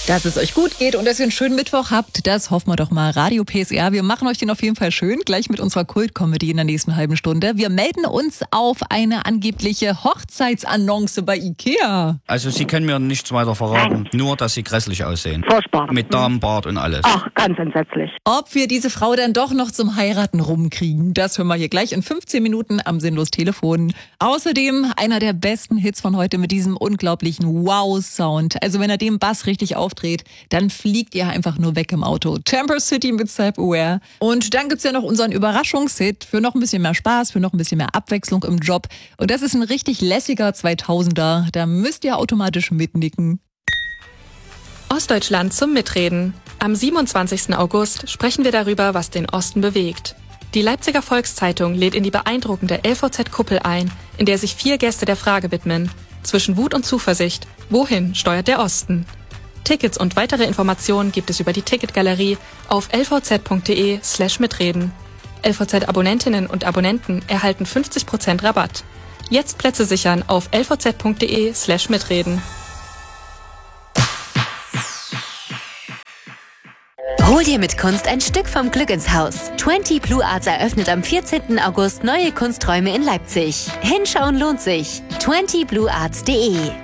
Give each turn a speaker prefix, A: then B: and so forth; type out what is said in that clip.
A: Dass es euch gut geht und dass ihr einen schönen Mittwoch habt, das hoffen wir doch mal. Radio PSR, wir machen euch den auf jeden Fall schön, gleich mit unserer Kult-Comedy in der nächsten halben Stunde. Wir melden uns auf eine angebliche Hochzeitsannonce bei Ikea.
B: Also Sie können mir nichts weiter verraten, nur dass Sie grässlich aussehen.
C: Furchtbar.
B: Mit Damenbart und alles.
C: Ach, ganz entsetzlich.
A: Ob wir diese Frau dann doch noch zum Heiraten rumkriegen, das hören wir hier gleich in 15 Minuten am Sinnlos Telefon. Außerdem einer der besten Hits von heute mit diesem unglaublichen Wow-Sound. Also wenn er den Bass richtig aufdreht, dann fliegt ihr einfach nur weg im Auto. Temper City mit Self-Aware. Und dann gibt's ja noch unseren Überraschungshit für noch ein bisschen mehr Spaß, für noch ein bisschen mehr Abwechslung im Job. Und das ist ein richtig lässiger 2000er. Da müsst ihr automatisch mitnicken.
D: Ostdeutschland zum Mitreden. Am 27. August sprechen wir darüber, was den Osten bewegt. Die Leipziger Volkszeitung lädt in die beeindruckende LVZ-Kuppel ein, in der sich 4 Gäste der Frage widmen. Zwischen Wut und Zuversicht. Wohin steuert der Osten? Tickets und weitere Informationen gibt es über die Ticketgalerie auf lvz.de/mitreden. LVZ-Abonnentinnen und Abonnenten erhalten 50% Rabatt. Jetzt Plätze sichern auf lvz.de/mitreden.
E: Hol dir mit Kunst ein Stück vom Glück ins Haus. 20 Blue Arts eröffnet am 14. August neue Kunsträume in Leipzig. Hinschauen lohnt sich. 20bluearts.de